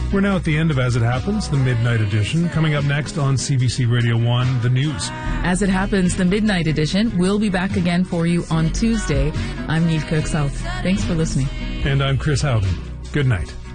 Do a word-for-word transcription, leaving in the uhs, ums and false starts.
We're now at the end of As It Happens, the Midnight Edition. Coming up next on C B C Radio one, the news. As It Happens, the Midnight Edition will be back again for you on Tuesday. I'm Niamh Kirksall. Thanks for listening. And I'm Chris Howden. Good night.